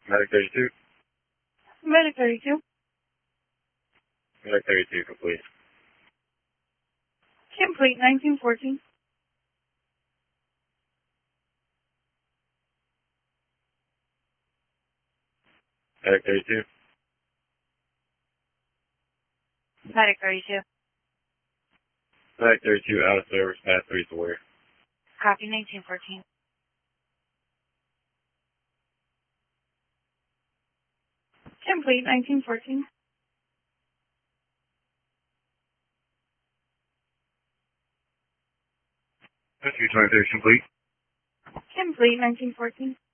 Medic 32. Medic 32. Medic 32, complete. Complete 1914. Medic 32. Medic 32. Medic 32, out of service, path 3 to where? Copy 1914. Complete 1914. Rescue 23, complete. Complete 1914.